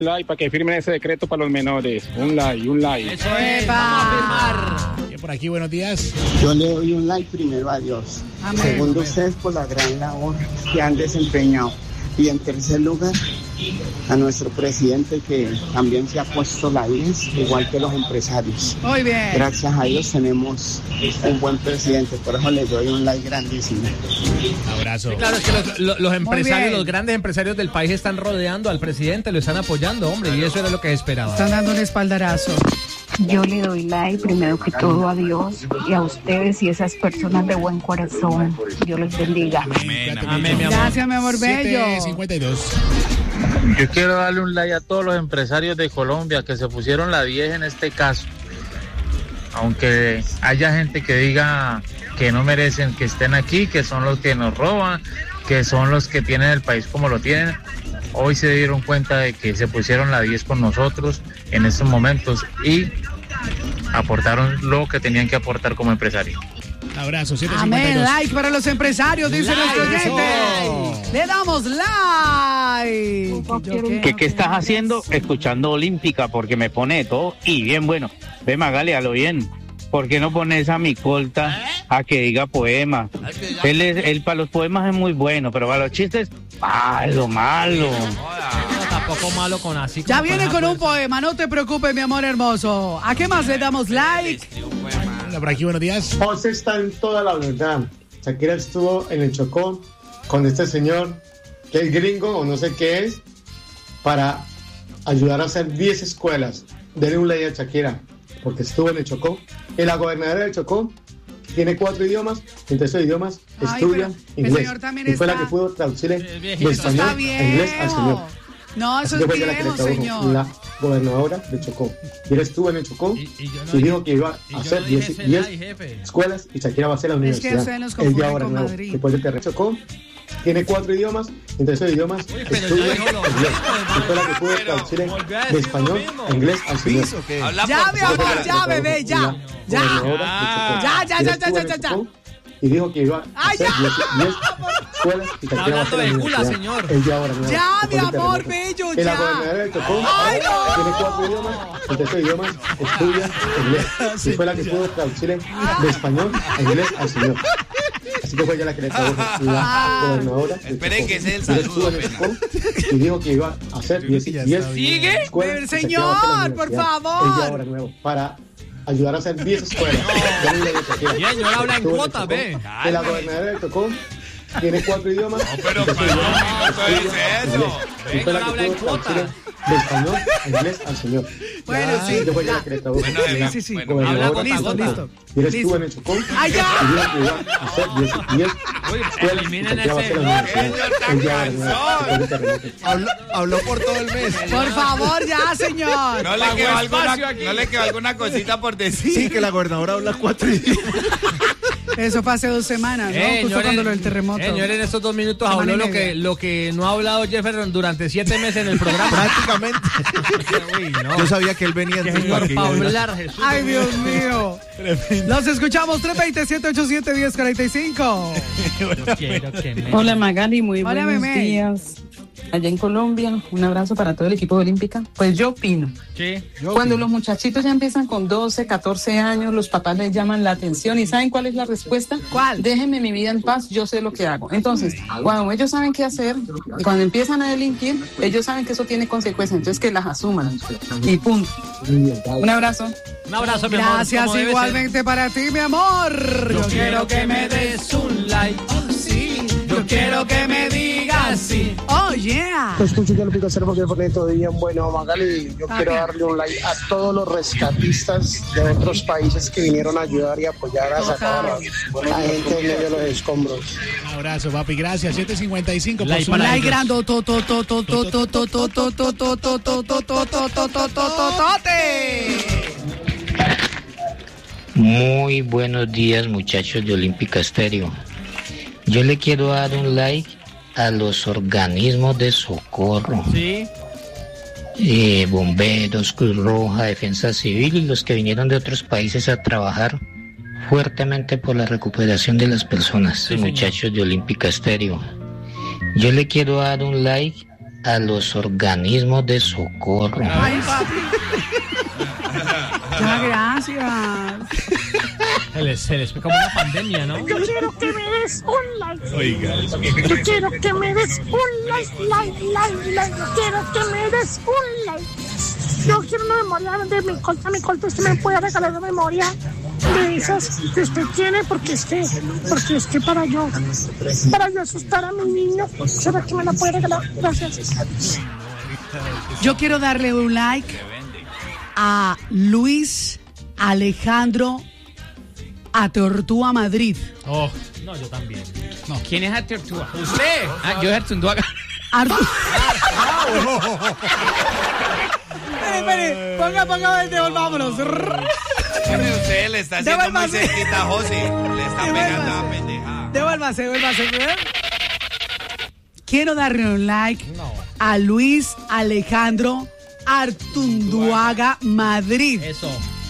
like para que firmen ese decreto para los menores. Un like. Eso es, vamos a firmar. Por aquí, buenos días. Yo le doy un like primero a Dios. Amén. Segundo, ustedes por la gran labor que han desempeñado. Y en tercer lugar, a nuestro presidente que también se ha puesto la 10, igual que los empresarios. Muy bien. Gracias a Dios tenemos un buen presidente, por eso les doy un like grandísimo. Abrazo. Sí, claro, es que los empresarios, bien. los grandes empresarios del país están rodeando al presidente, lo están apoyando, hombre, y eso era lo que esperaba. Están dando un espaldarazo. Yo le doy like primero que todo a Dios y a ustedes y esas personas de buen corazón. Dios los bendiga. Amén, mi amor. Gracias, mi amor bello. 7:52. Yo quiero darle un like a todos los empresarios de Colombia que se pusieron la 10 en este caso. Aunque haya gente que diga que no merecen que estén aquí, que son los que nos roban, que son los que tienen el país como lo tienen, hoy se dieron cuenta de que se pusieron la 10 con nosotros en estos momentos y aportaron lo que tenían que aportar como empresario. Abrazo, 7:52. Amén, like para los empresarios, dice nuestro oyente. Eso. Le damos like. ¿Qué estás haciendo? Escuchando Olímpica, porque me pone todo y bien bueno. Ve, Magali, a lo bien. ¿Por qué no pones a mi colta a que diga poema? Él para los poemas es muy bueno, pero para los chistes, malo. No, tampoco malo con así. Ya como viene esa con un fuerza. poema, no te preocupes, mi amor hermoso. ¿A qué más le damos like? Hola, por aquí, buenos días. José está en toda la verdad. Shakira estuvo en el Chocó con este señor, que es gringo o no sé qué es, para ayudar a hacer 10 escuelas. Denle un like a Shakira, porque estuvo en el Chocó. Y la gobernadora del Chocó tiene 4 idiomas, entre esos idiomas estudia pero el inglés. señor también Y fue la está- que pudo traducir viejito. de Eso español está a inglés al señor. viejo. No, eso Así es que fue ella la que le viejo, tradujo, señor. la gobernadora de Chocó. Y él estuvo en el Chocó yo y dijo que iba y a yo hacer no dije 10 ese like, jefe. escuelas y Shakira va a hacer la Es que universidad. ustedes nos El confunden día ahora con nuevo, Madrid. después de que Chocó, tiene 4 idiomas, entre esos idiomas Uy, pero estudia ya dijo lo inglés. mismo, Y fue la que pudo pero traducir volvió a de decir español lo mismo. a inglés al señor. Ya, mi amor, ya, bebé, ya. Ya. Ya. Y dijo que iba a Ay, hacer ya. 10 escuelas y Está Shakira va a hacer hablando la de gula, universidad. señor. El día ahora nuevo, Ya, después mi del amor terremoto. bello, Y la ya. gobernadora de Chocó Ay, no. tiene 4 idiomas, entre esos idiomas estudia inglés. Y fue la que pudo traducir de español a inglés al señor. Así que fue ella la que le tradujo la gobernadora. Esperen que ese es el Ella estuvo saludo, en el Chocó y dijo que iba a hacer 10 ¿Sigue? escuelas. Pero, y Shakira va a hacer la señor, por universidad. favor. El día ahora nuevo, para ayudar a hacer 10 escuelas. Bien, yo habla en Estuvo el cuotas, Chocó. ve. Y la gobernadora de Chocó tiene 4 idiomas. pero entre esos no, idiomas no es estudia eso. inglés. Y fue la que habla en pudo traducir cuotas. de español a inglés al señor. Bueno, sí, Yo fue ella ya. la que le tradujo Bueno, la sí, sí. bueno, gobernadora habla de con Chocó. listo. Y él Listo. estuvo en el Chocó ¡Ay, ya! y dijo que iba a hacer 10 Oye, escuelas y eliminen Shakira va a ese hacer la universidad. Señor, tan El día ahora nuevo, cansón. después del terremoto. Habló por todo el mes. Por favor, ya, señor. No le Pagó quedó espacio aquí. no le quedó alguna cosita por decir. Sí, que la gobernadora habla 4 idiomas. Eso fue hace 2 semanas, ¿no? Justo Señor, cuando lo del terremoto. Señor, en estos 2 minutos Semana habló y media. lo que no ha hablado Jefferson durante 7 meses en el programa. Prácticamente. Uy, no. Yo sabía que él venía Qué antes señor aquí. para hablar, Jesús. Ay, Dios mío. Los escuchamos 327-87-1045. Yo quiero que me... Hola Magali, muy Hola, buenos bebé. días. Allá en Colombia, un abrazo para todo el equipo de Olímpica. Pues yo opino, Sí. cuando los muchachitos ya empiezan con 12, 14 años, los papás les llaman la atención y ¿saben cuál es la respuesta? ¿Cuál? Déjenme mi vida en paz, yo sé lo que hago. Entonces, cuando ellos saben qué hacer, y cuando empiezan a delinquir, ellos saben que eso tiene consecuencias, entonces que las asuman y punto. Un abrazo. Un abrazo, mi amor. Gracias como debe igualmente para ti, mi amor. Yo quiero que me des un like. Oh, sí. Yo quiero que me digas sí. Oh, yeah. Pues escucho que lo pico hacer porque pone todo bien. Bueno, Magali, yo quiero darle un like a todos los rescatistas de otros países que vinieron a ayudar y apoyar a sacar a la gente en medio de los escombros. Un abrazo, papi, gracias. 7:55 por Like su para like. Like grande, to, to, to, to, to, to, to, to, to, to, to, to, to, to, to, to, to, tote. Muy buenos días, muchachos de Olímpica Estéreo. Yo le quiero dar un like a los organismos de socorro, Sí. bomberos, Cruz Roja, Defensa Civil y los que vinieron de otros países a trabajar fuertemente por la recuperación de las personas, Sí, señor. muchachos de Olímpica Estéreo. Yo le quiero dar un like a los organismos de socorro. Ay, papi. Muchas gracias. Se les fue como una pandemia, ¿no? Yo quiero que me des un like. Oiga. Yo quiero que me des un like. Yo quiero que me des un like. Yo quiero una memoria de mi colta. Usted me puede regalar una memoria de esas que usted tiene porque es que para yo asustar a mi niño. ¿Será que me la puede regalar? Gracias. Yo quiero darle un like a Luis Alejandro Atortúa Madrid. Oh, no, yo también. No. ¿Quién es Atortúa? ¿Usted? Yo es Artunduaga. Espere, ponga el devolvámonos. Usted le está haciendo muy cerquita a José. Le está pegando a pendeja. Devuélvase. Quiero darle un like a Luis Alejandro Artunduaga Madrid. Eso.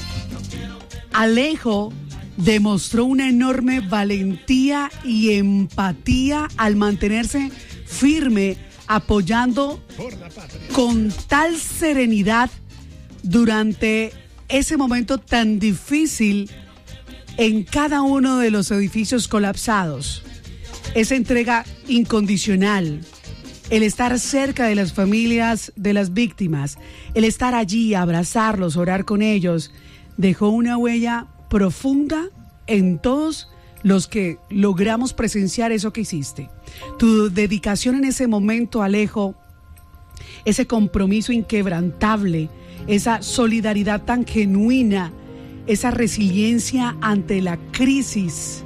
Alejo demostró una enorme valentía y empatía al mantenerse firme, apoyando con tal serenidad durante ese momento tan difícil en cada uno de los edificios colapsados. Esa entrega incondicional, el estar cerca de las familias de las víctimas, el estar allí, abrazarlos, orar con ellos, dejó una huella profunda en todos los que logramos presenciar eso que hiciste. Tu dedicación en ese momento, Alejo, ese compromiso inquebrantable, esa solidaridad tan genuina, esa resiliencia ante la crisis,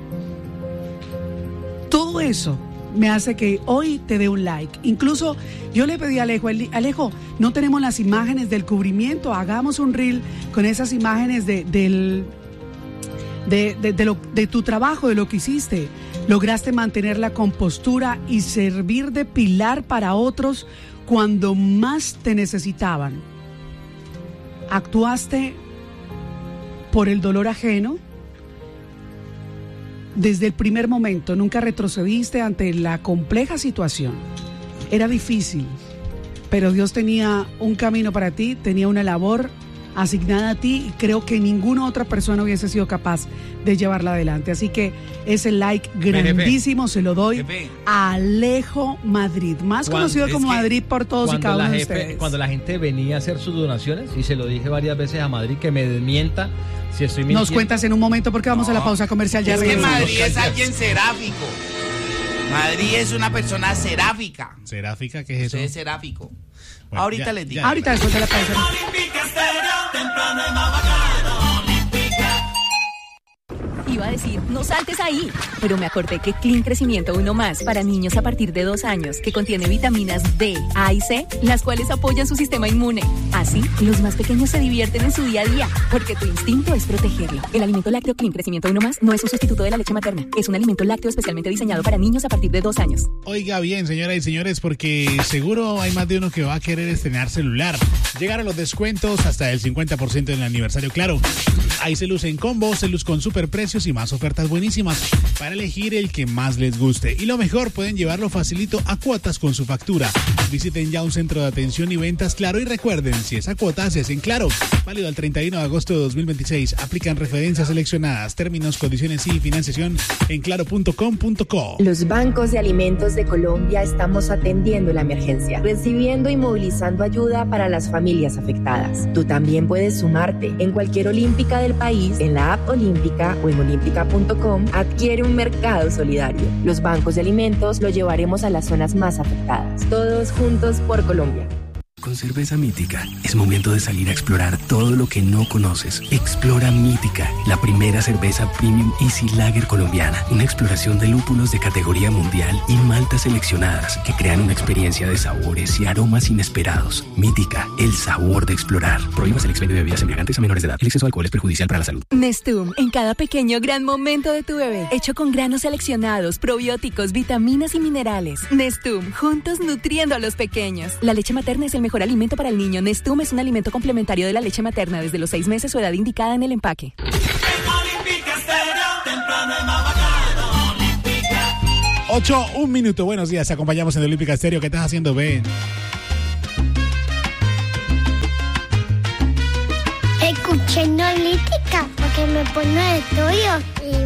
todo eso me hace que hoy te dé un like. Incluso yo le pedí a Alejo, no tenemos las imágenes del cubrimiento, hagamos un reel con esas imágenes de tu trabajo, de lo que hiciste. Lograste mantener la compostura y servir de pilar para otros cuando más te necesitaban. Actuaste por el dolor ajeno. Desde el primer momento, nunca retrocediste ante la compleja situación. Era difícil, pero Dios tenía un camino para ti, tenía una labor asignada a ti y creo que ninguna otra persona hubiese sido capaz de llevarla adelante. Así que ese like grandísimo se lo doy a Alejo Madrid, más conocido como Madrid por todos y cada uno de ustedes. Cuando la gente venía a hacer sus donaciones, y se lo dije varias veces a Madrid, que me desmienta si estoy mintiendo. Nos cuentas en un momento porque vamos a la pausa comercial. Ya es que Madrid es alguien seráfico. Madrid es una persona seráfica. ¿Seráfica? ¿Qué es eso? Usted es seráfico. Bueno, ahorita les digo. Ahorita después de la pausa. Iba a decir, no saltes ahí, pero me acordé que Clean Crecimiento 1+, para niños a partir de 2 años, que contiene vitaminas D, A y C, las cuales apoyan su sistema inmune. Así, los más pequeños se divierten en su día a día, porque tu instinto es protegerlo. El alimento lácteo Clean Crecimiento 1+, no es un sustituto de la leche materna, es un alimento lácteo especialmente diseñado para niños a partir de 2 años. Oiga bien, señoras y señores, porque seguro hay más de uno que va a querer estrenar celular. Llegaron los descuentos hasta el 50% en el aniversario Claro. Ahí se luce en combo, se luce con super precios y más ofertas buenísimas para elegir el que más les guste. Y lo mejor, pueden llevarlo facilito a cuotas con su factura. Visiten ya un centro de atención y ventas Claro y recuerden, si esa cuota se hace en Claro. Válido al 31 de agosto de 2026. Aplican referencias seleccionadas, términos, condiciones y financiación en claro.com.co. Los bancos de alimentos de Colombia estamos atendiendo la emergencia, recibiendo y movilizando ayuda para las familias afectadas. Tú también puedes sumarte. En cualquier olímpica del país, en la app Olímpica o en olímpica.com, adquiere un mercado solidario. Los bancos de alimentos lo llevaremos a las zonas más afectadas. Todos juntos por Colombia. Con Cerveza Mítica es momento de salir a explorar todo lo que no conoces. Explora Mítica, la primera cerveza premium Easy Lager colombiana. Una exploración de lúpulos de categoría mundial y maltas seleccionadas que crean una experiencia de sabores y aromas inesperados. Mítica, el sabor de explorar. Prohíbas el expendio de bebidas embriagantes a menores de edad. El exceso de alcohol es perjudicial para la salud. Nestum, en cada pequeño gran momento de tu bebé. Hecho con granos seleccionados, probióticos, vitaminas y minerales. Nestum, juntos nutriendo a los pequeños. La leche materna es el mejor alimento para el niño. Nestum es un alimento complementario de la leche materna desde los 6 meses o edad indicada en el empaque. 8:01. Buenos días, acompañamos en el Olímpica Estéreo. ¿Qué estás haciendo, Ben? escuchando Olímpica porque me pone de estudio y